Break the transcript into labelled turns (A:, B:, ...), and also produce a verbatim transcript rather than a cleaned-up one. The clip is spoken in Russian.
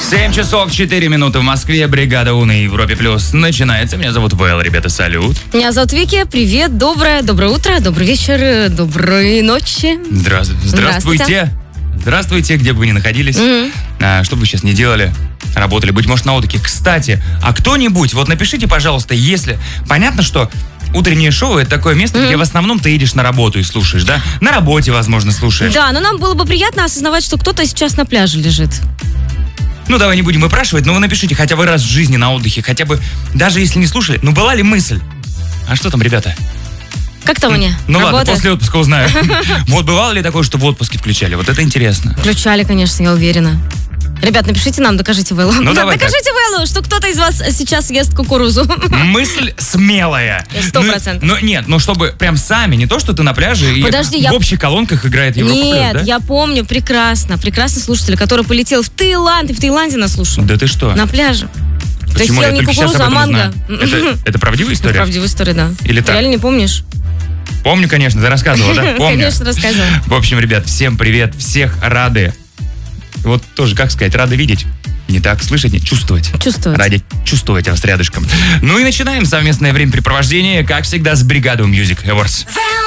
A: семь часов четыре минуты в Москве. Бригада У на Европе Плюс начинается. Меня зовут Вэл, ребята, салют.
B: Меня зовут Вики. Привет, доброе, доброе утро, добрый вечер, доброй ночи.
A: Здравствуйте. Здравствуйте. Здравствуйте, где бы вы ни находились.
B: Mm-hmm.
A: А, что бы вы сейчас не делали, работали, быть может, на отдыхе. Кстати, а кто-нибудь, вот напишите, пожалуйста, если... Понятно, что утреннее шоу — это такое место, mm-hmm. где в основном ты едешь на работу и слушаешь, да? На работе, возможно, слушаешь.
B: Да, но нам было бы приятно осознавать, что кто-то сейчас на пляже лежит.
A: Ну, давай не будем выпрашивать, но вы напишите хотя бы раз в жизни на отдыхе, хотя бы, даже если не слушали, ну, была ли мысль? А что там, ребята?
B: Как там мне?
A: Ну
B: Работа?
A: Ладно, после отпуска узнаю. Вот бывало ли такое, что в отпуске включали? Вот это интересно.
B: Включали, конечно, я уверена. Ребят, напишите нам, докажите Вэллу.
A: Ну, давай
B: докажите Вэллу, что кто-то из вас сейчас ест кукурузу.
A: Мысль смелая.
B: Сто процентов.
A: Ну, ну нет, ну чтобы прям сами, не то, что ты на пляже
B: Подожди,
A: и
B: я...
A: в общих колонках играет Европа Плюс,
B: Нет,
A: да?
B: я помню прекрасно, прекрасный слушатель, который полетел в Таиланд и в Таиланде нас слушал.
A: Да ты что?
B: На пляже.
A: Почему?
B: То
A: Я
B: есть
A: только
B: не
A: сейчас об
B: кукурузу, а
A: этом
B: манго.
A: узнаю. Это, это правдивая история?
B: Правдивая история, да.
A: Или
B: Ты
A: так?
B: реально не помнишь?
A: Помню, конечно, ты рассказывала, да? Помню.
B: Конечно, рассказывала.
A: В общем, ребят, всем привет, всех рады. Вот тоже, как сказать, рады видеть. Не так, слышать, не чувствовать.
B: Чувствовать.
A: Ради чувствовать вас рядышком. Ну и начинаем совместное времяпрепровождение, как всегда, с бригадой Music Awards.